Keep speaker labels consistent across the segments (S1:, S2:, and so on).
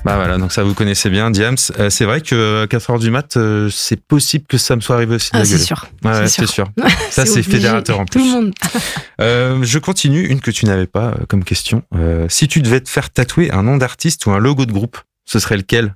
S1: Bah voilà, donc ça vous connaissez bien, Diams. C'est vrai que 4h du mat, c'est possible que ça me soit arrivé aussi de la gueuler.
S2: C'est sûr.
S1: Ouais, c'est sûr. Ça, c'est
S2: obligé.
S1: fédérateur en plus.
S2: Tout le monde.
S1: Je continue, une que tu n'avais pas comme question. Si tu devais te faire tatouer un nom d'artiste ou un logo de groupe, ce serait lequel?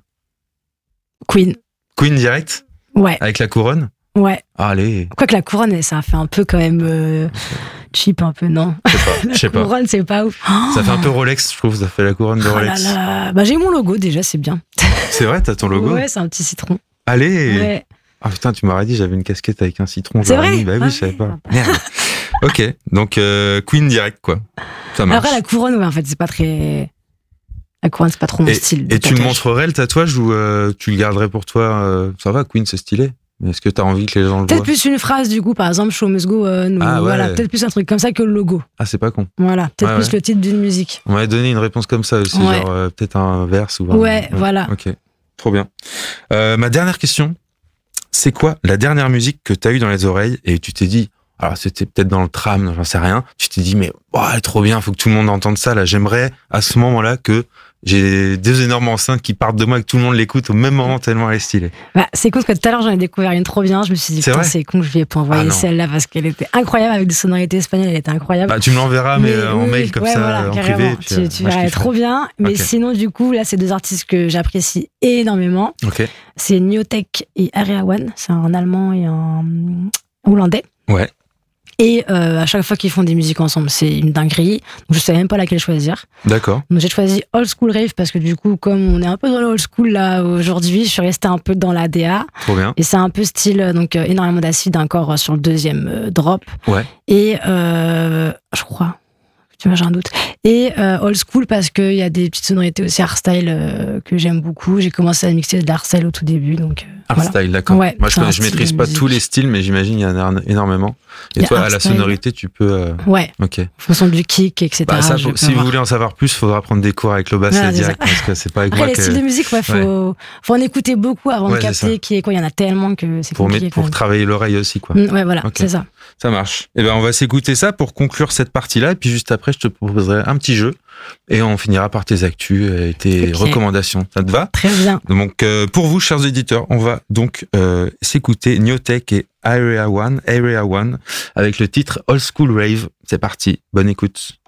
S2: Queen.
S1: Queen direct?
S2: Ouais.
S1: Avec la couronne?
S2: Ouais.
S1: Allez.
S2: Quoique la couronne, ça fait un peu quand même cheap un peu, non?
S1: Je sais pas.
S2: La couronne, c'est pas ouf.
S1: Ça fait un peu Rolex, je trouve. Ça fait la couronne de Rolex.
S2: Là là. Bah, j'ai mon logo déjà, c'est bien.
S1: C'est vrai, t'as ton logo?
S2: Ouais, c'est un petit citron.
S1: Allez.
S2: Ouais.
S1: Ah putain, tu m'aurais dit j'avais une casquette avec un citron.
S2: C'est vrai?
S1: Bah oui, je savais pas. Merde. Ok, donc Queen direct, quoi. Ça marche.
S2: Après, la couronne, ouais, en fait, c'est pas très... La couronne, c'est pas trop mon style.
S1: Et tu me montrerais le tatouage ou tu le garderais pour toi? Ça va, Queen, c'est stylé. Mais est-ce que t'as envie que les gens le voient?
S2: Peut-être plus une phrase, du coup, par exemple, Show Must Go On, ou voilà, peut-être plus un truc comme ça que le logo.
S1: Ah, c'est pas con.
S2: Voilà, peut-être plus le titre d'une musique.
S1: On m'avait donné une réponse comme ça aussi, genre peut-être un verse ou un...
S2: Ouais, voilà.
S1: Ok, trop bien. Ma dernière question, c'est quoi la dernière musique que t'as eue dans les oreilles et tu t'es dit, alors c'était peut-être dans le tram, j'en sais rien, tu t'es dit, mais elle est trop bien, faut que tout le monde entende ça, là, j'aimerais à ce moment-là que j'ai 2 énormes enceintes qui partent de moi et que tout le monde l'écoute au même moment tellement elle est stylée.
S2: Bah, c'est con parce que tout à l'heure j'en ai découvert une trop bien, je me suis dit putain c'est con, je vais pas envoyer celle-là parce qu'elle était incroyable avec des sonorités espagnoles, elle était incroyable.
S1: Bah tu me l'enverras mais en mail comme ça, voilà, en privé.
S2: Puis, tu verras, elle est trop bien. Mais sinon du coup là c'est 2 artistes que j'apprécie énormément.
S1: Okay.
S2: C'est Neotech et Area One, c'est un Allemand et un Hollandais.
S1: Ouais.
S2: Et à chaque fois qu'ils font des musiques ensemble, c'est une dinguerie. Donc je savais même pas laquelle choisir.
S1: D'accord.
S2: Donc j'ai choisi Old School Rave parce que du coup, comme on est un peu dans le old school là aujourd'hui, je suis restée un peu dans la DA.
S1: Trop bien.
S2: Et c'est un peu style donc énormément d'acide encore sur le deuxième drop.
S1: Ouais.
S2: Et je crois. Tu vois, j'ai un doute. Et old school parce qu'il y a des petites sonorités aussi hardstyle que j'aime beaucoup. J'ai commencé à mixer de l'hardstyle au tout début, donc
S1: hardstyle,
S2: voilà.
S1: d'accord.
S2: Ouais,
S1: moi, je maîtrise pas tous les styles, mais j'imagine il y en a énormément. Et toi, à la sonorité, tu peux.
S2: Ouais.
S1: Ok.
S2: Façon du kick, etc.
S1: Bah, ça, si vous voulez en savoir plus, il faudra prendre des cours avec Lobassa direct, parce que c'est pas avec moi
S2: les styles de musique, faut en écouter beaucoup avant de capter qui est quoi. Il y en a tellement que c'est compliqué.
S1: Pour travailler l'oreille aussi, quoi.
S2: Ouais, voilà, c'est ça.
S1: Ça marche. Et ben, on va s'écouter ça pour conclure cette partie-là, et puis juste après, je te proposerai un petit jeu, et on finira par tes actus et tes recommandations. Ça te va?
S2: Très bien.
S1: Donc, pour vous, chers éditeurs, on va donc s'écouter Neotech et Area One, avec le titre Old School Rave. C'est parti. Bonne écoute.